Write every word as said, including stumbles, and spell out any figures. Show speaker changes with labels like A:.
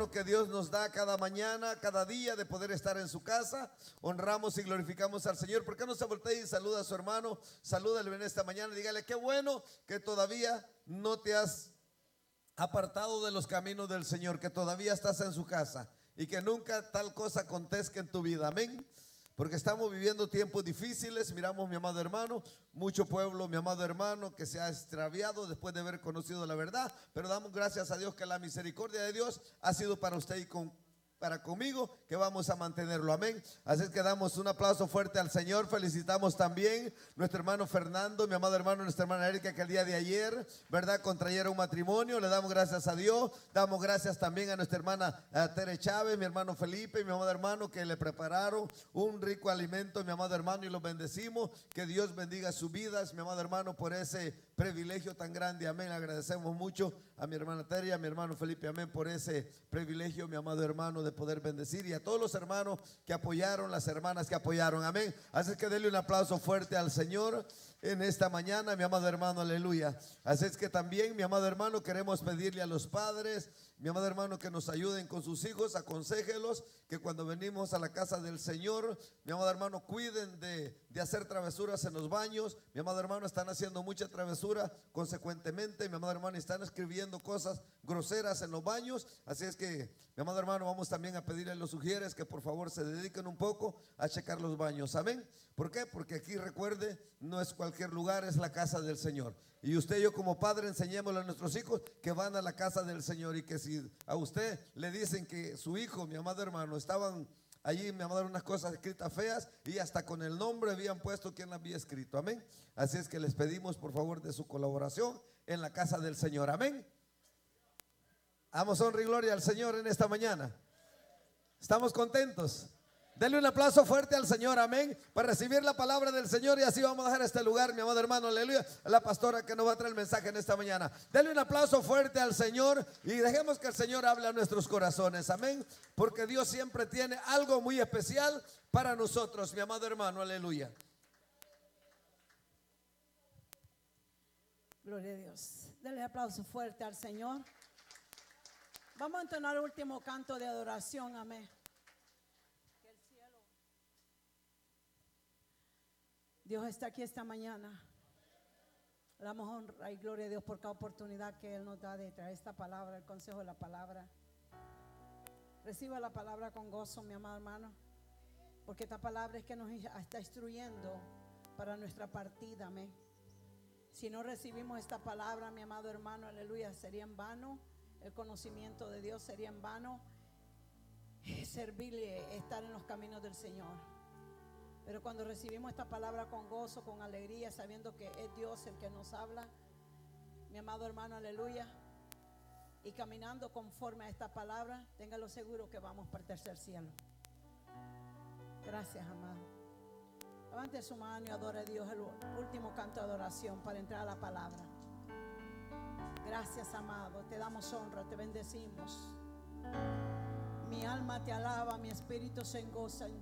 A: que Dios nos da cada mañana, cada día de poder estar en su casa. Honramos y glorificamos al Señor. ¿Por qué no se voltea y saluda a su hermano? Salúdale en esta mañana, dígale qué bueno que todavía no te has apartado de los caminos del Señor, que todavía estás en su casa y que nunca tal cosa acontezca en tu vida. Amén. Porque estamos viviendo tiempos difíciles. Miramos, mi amado hermano, mucho pueblo, mi amado hermano, que se ha extraviado después de haber conocido la verdad. Pero damos gracias a Dios que la misericordia de Dios ha sido para usted y con, para conmigo, que vamos a mantenerlo. Amén. Así es que damos un aplauso fuerte al Señor. Felicitamos también a nuestro hermano Fernando, mi amado hermano, nuestra hermana Erika, que el día de ayer, ¿verdad?, contrayeron matrimonio. Le damos gracias a Dios. Damos gracias también a nuestra hermana uh, Tere Chávez, mi hermano Felipe, mi amado hermano, que le prepararon un rico alimento, mi amado hermano, y los bendecimos. Que Dios bendiga sus vidas, mi amado hermano, por ese privilegio tan grande. Amén. Agradecemos mucho a mi hermana Tere y a mi hermano Felipe, amén, por ese privilegio, mi amado hermano, de poder bendecir, y a todos los hermanos que apoyaron, las hermanas que apoyaron. Amén. Así que denle un aplauso fuerte al Señor en esta mañana, mi amado hermano, aleluya. Así es que también, mi amado hermano, queremos pedirle a los padres, mi amado hermano, que nos ayuden con sus hijos. Aconséjelos que cuando venimos a la casa del Señor, mi amado hermano, cuiden de, de hacer travesuras en los baños. Mi amado hermano, están haciendo mucha travesura, consecuentemente, mi amado hermano, están escribiendo cosas groseras en los baños. Así es que, mi amado hermano, vamos también a pedirle a los sugieres que por favor se dediquen un poco a checar los baños. Amén. ¿Por qué? Porque aquí, recuerde, no es cualquier lugar, es la casa del Señor. Y usted y yo como padre enseñémosle a nuestros hijos que van a la casa del Señor, y que si a usted le dicen que su hijo, mi amado hermano, estaban allí, mi amado, unas cosas escritas feas, y hasta con el nombre habían puesto quien había escrito. Amén. Así es que les pedimos por favor de su colaboración en la casa del Señor. Amén. Damos honra y gloria al Señor en esta mañana. ¿Estamos contentos? Denle un aplauso fuerte al Señor, amén, para recibir la palabra del Señor. Y así vamos a dejar este lugar, mi amado hermano, aleluya, a la pastora que nos va a traer el mensaje en esta mañana. Denle un aplauso fuerte al Señor y dejemos que el Señor hable a nuestros corazones, amén, porque Dios siempre tiene algo muy especial para nosotros, mi amado hermano, aleluya.
B: Gloria a Dios. Denle aplauso fuerte al Señor. Vamos a entonar el último canto de adoración, amén. Que el cielo, Dios está aquí esta mañana. Le damos honra y gloria a Dios por cada oportunidad que Él nos da de traer esta palabra, el consejo de la palabra. Reciba la palabra con gozo, mi amado hermano, porque esta palabra es que nos está instruyendo para nuestra partida, amén. Si no recibimos esta palabra, mi amado hermano, aleluya, sería en vano. El conocimiento de Dios sería en vano. Servirle, estar en los caminos del Señor. Pero cuando recibimos esta palabra con gozo, con alegría, sabiendo que es Dios el que nos habla, mi amado hermano, aleluya, y caminando conforme a esta palabra, téngalo seguro que vamos para el tercer cielo. Gracias, amado. Levante su mano y adore a Dios, el último canto de adoración para entrar a la palabra. Gracias, amado, te damos honra, te bendecimos. Mi alma te alaba, mi espíritu se engoza en